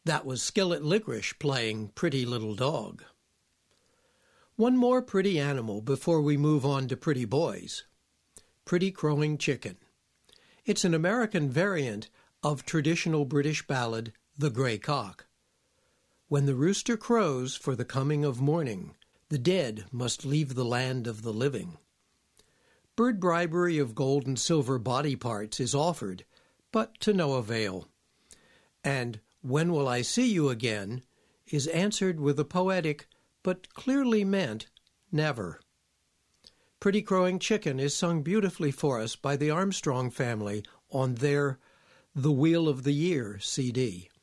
That was Skillet Licorice playing Pretty Little Dog. One more pretty animal before we move on to pretty boys. Pretty Crowing Chicken. It's an American variant of traditional British ballad, The Grey Cock. When the rooster crows for the coming of morning, the dead must leave the land of the living. Bird bribery of gold and silver body parts is offered, but to no avail. And when will I see you again is answered with a poetic but clearly meant never. Pretty Crowing Chicken is sung beautifully for us by the Armstrong family on their The Wheel of the Year CD.